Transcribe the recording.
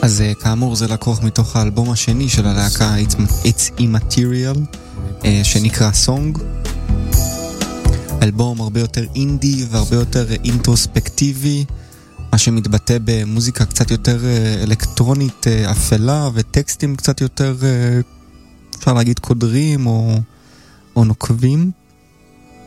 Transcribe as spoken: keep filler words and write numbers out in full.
אז כאמור זה לקוח מתוך האלבום השני של הלהקה It's Immaterial, שנקרא Song. אלבום הרבה יותר אינדי והרבה יותר אינטרוספקטיבי, מה שמתבטא במוזיקה קצת יותר אלקטרונית אפלה וטקסטים קצת יותר, אפשר להגיד, קודרים או, או נוקבים.